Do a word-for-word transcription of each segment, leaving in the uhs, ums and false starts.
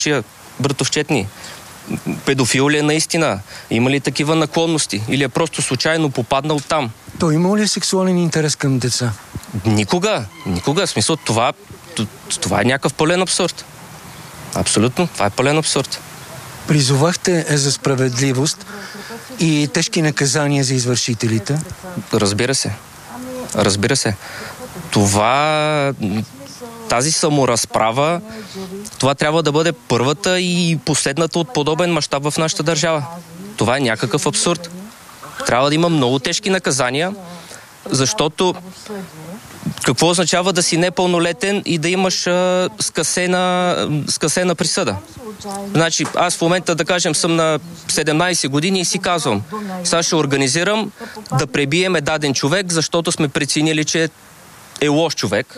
братовчетни? Педофил ли е наистина? Има ли такива наклонности? Или е просто случайно попаднал там? Той има ли сексуален интерес към деца? Никога. Никога. В смисъл, това, това е някакъв пълен абсурд. Абсолютно. Това е пълен абсурд. Призовахте за справедливост и тежки наказания за извършителите? Разбира се. Разбира се. Това... Тази саморазправа, това трябва да бъде първата и последната от подобен мащаб в нашата държава. Това е някакъв абсурд. Трябва да има много тежки наказания, защото какво означава да си непълнолетен и да имаш а, скъсена, скъсена присъда? Значи, аз в момента, да кажем, съм на седемнайсет години и си казвам, сега ще организирам да пребиеме даден човек, защото сме преценили, че е лош човек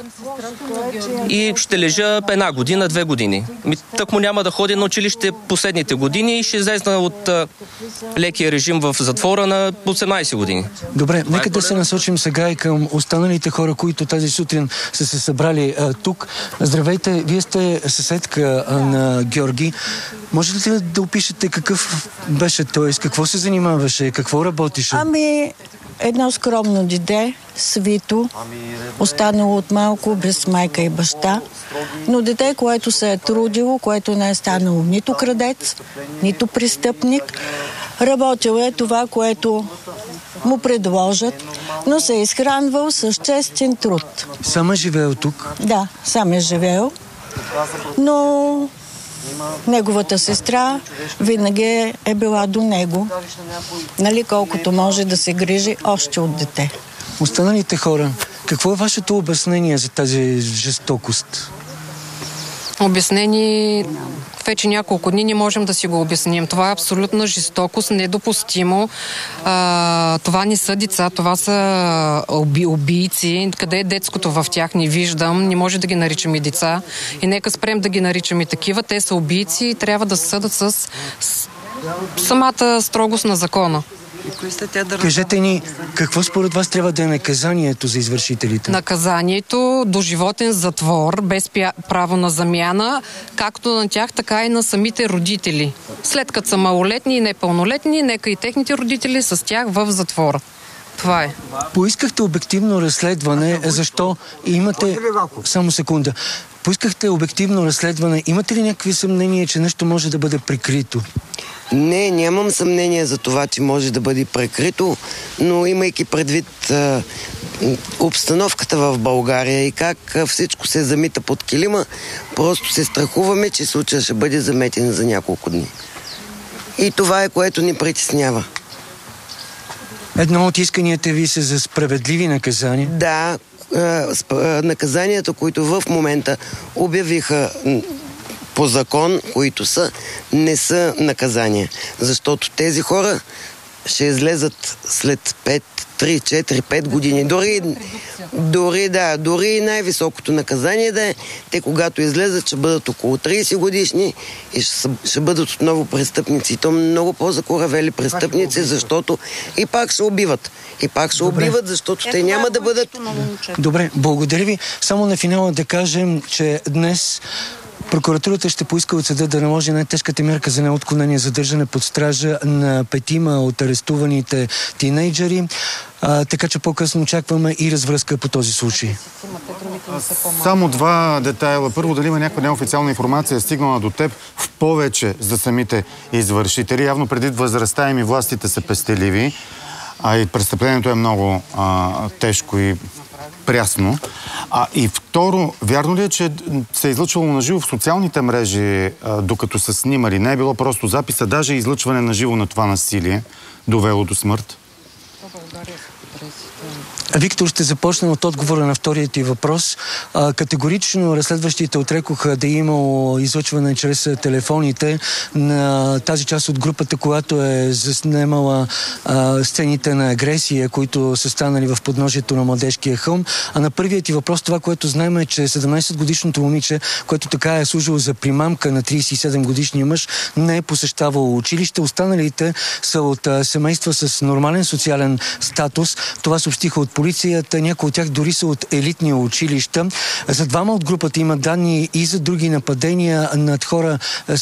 и ще лежа една година, две години. Так му няма да ходи на училище последните години и ще излезна от а, лекия режим в затвора на осемнайсет години. Добре, нека да се насочим сега и към останалите хора, които тази сутрин са се събрали а, тук. Здравейте, вие сте съседка а, на Георги. Може ли да опишете какъв беше той, с какво се занимаваше, какво работише? Ами, едно скромно дете, свито, останало от малко, без майка и баща, но дете, което се е трудило, което не е станало нито крадец, нито престъпник. Работил е това, което му предложат, но се е изхранвал с честен труд. Сам е живеел тук? Да, сам е живеел, но неговата сестра винаги е била до него, нали, колкото може да се грижи още от дете. Останалите хора, какво е вашето обяснение за тази жестокост? Обяснение вече няколко дни не можем да си го обясним. Това е абсолютна жестокост, недопустимо. А, това не са деца, това са уби, убийци. Къде е детското в тях, не виждам. Не може да ги наричаме деца. И нека спрем да ги наричаме такива. Те са убийци и трябва да се съдат с, с самата строгост на закона. Кажете ни, какво според вас трябва да е наказанието за извършителите? Наказанието доживотен затвор, без право на замяна, както на тях, така и на самите родители. След като са малолетни и непълнолетни, нека и техните родители с тях в затвора. Това е. Поискахте обективно разследване, защо имате... Само секунда. Поискахте обективно разследване. Имате ли някакви съмнения, че нещо може да бъде прикрито? Не, нямам съмнение за това, че може да бъде прикрито, но имайки предвид а, обстановката в България и как а, всичко се замита под килима, просто се страхуваме, че случая ще бъде заметен за няколко дни. И това е, което ни притеснява. Едно от исканията ви са за справедливи наказания? Да, а, наказанията, които в момента обявиха по закон, които са, не са наказания. Защото тези хора ще излезат след пет, три, четири, пет години. Дори, дори, да, дори и най-високото наказание да е, те когато излезат ще бъдат около трийсет годишни и ще, ще бъдат отново престъпници. И то много по-закоравели престъпници, защото и пак ще убиват. И пак ще Добре. убиват, защото е, те няма да бъдат... Добре, благодаря ви. Само на финала да кажем, че днес прокуратурата ще поиска от съда да наложи най-тежката мярка за неотклонение задържане под стража на петима от арестуваните тинейджери, а, така че по-късно очакваме и развръзка по този случай. Само два детайла. Първо, дали има някаква неофициална информация стигнала до теб в повече за самите извършители. Явно преди възрастта им и властите са пестеливи, а и престъплението е много а, тежко и прясно. А и второ, вярно ли е, че се е излъчвало на живо в социалните мрежи, а, докато са снимали? Не е било просто записа, даже излъчване на живо на това насилие, довело до смърт? Виктор, ще започна от отговора на вторият ти въпрос. А, категорично разследващите отрекоха да е имало излъчване чрез телефоните на тази част от групата, която е заснемала а, сцените на агресия, които са станали в подножието на Младежкия хълм. А на първият ти въпрос, това, което знаем е, че седемнайсетгодишното момиче, което така е служило за примамка на трийсет и седем годишния мъж, не е посещавало училище. Останалите са от а, семейства с нормален социален статус. Това съобщиха от полицията. Някои от тях дори са от елитни училища. За двама от групата има данни и за други нападения над хора